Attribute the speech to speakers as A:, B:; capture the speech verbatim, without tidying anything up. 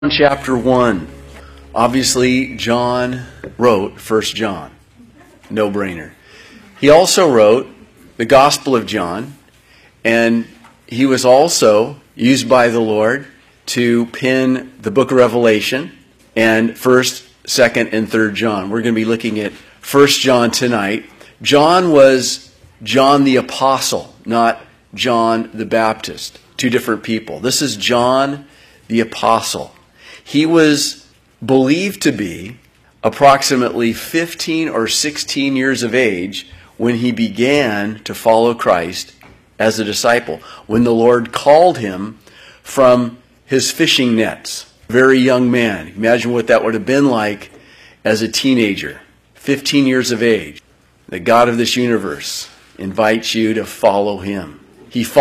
A: Chapter one. Obviously, John wrote First John. No-brainer. He also wrote the Gospel of John, and he was also used by the Lord to pen the book of Revelation and First, Second, and Third John. We're going to be looking at First John tonight. John was John the Apostle, not John the Baptist. Two different people. This is John the Apostle. He was believed to be approximately fifteen or sixteen years of age when he began to follow Christ as a disciple, when the Lord called him from his fishing nets. Very young man. Imagine what that would have been like as a teenager, fifteen years of age. The God of this universe invites you to follow him. He